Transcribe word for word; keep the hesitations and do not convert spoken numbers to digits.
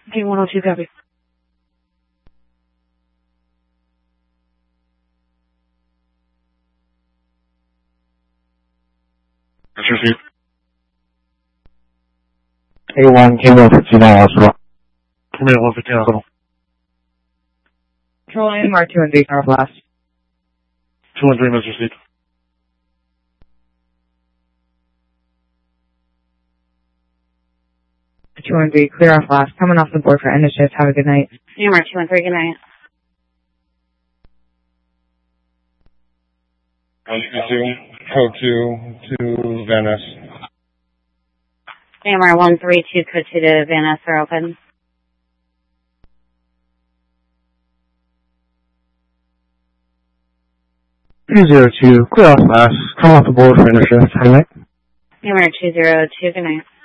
Okay, one oh two, copy. That's received. A one, Kilo fifty-nine Hospital. Command one fifteen Hospital. Control M R two and three, Northwest. two one three, Mister Received. two one three, clear off last. Coming off the board for end of shift. Have a good night. M R two one three, good night. two, code two, to Van Ness. M R one three two, code two to Van Ness are open. two zero two, clear off last. Come off the board for end of shift. Have a good night. M R two zero two, good night.